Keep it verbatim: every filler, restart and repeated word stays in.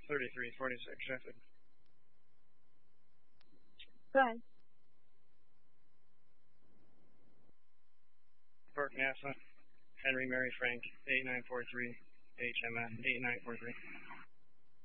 thirty-three forty-six, traffic. Go ahead. Park NASA, Henry Mary Frank, eight nine four three, H M N, eight nine four three.